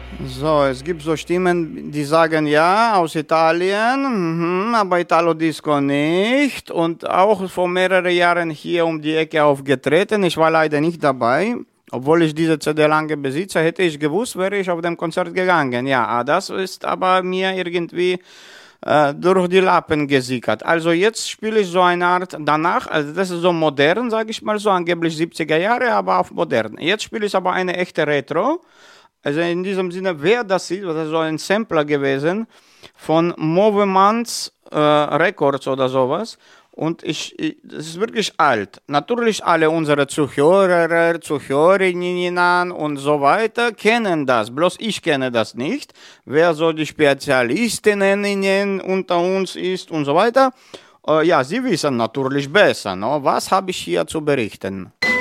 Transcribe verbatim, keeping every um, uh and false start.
So, es gibt so Stimmen, die sagen ja, aus Italien, mhm, aber Italo Disco nicht. Und auch vor mehreren Jahren hier um die Ecke aufgetreten. Ich war leider nicht dabei. Obwohl ich diese C D lange besitze, hätte ich gewusst, wäre ich auf dem Konzert gegangen. Ja, das ist aber mir irgendwie äh, durch die Lappen gesickert. Also jetzt spiele ich so eine Art danach, also das ist so modern, sage ich mal so, angeblich siebziger Jahre, aber auf modern. Jetzt spiele ich aber eine echte Retro. Also in diesem Sinne, wer das ist, das ist so ein Sampler gewesen von Movements äh, Records oder sowas. Und ich, ich, das ist wirklich alt. Natürlich alle unsere Zuhörer, Zuhörerinnen und so weiter kennen das. Bloß ich kenne das nicht. Wer so die Spezialistinnen unter uns ist und so weiter. Äh, ja, sie wissen natürlich besser. No? Was habe ich hier zu berichten?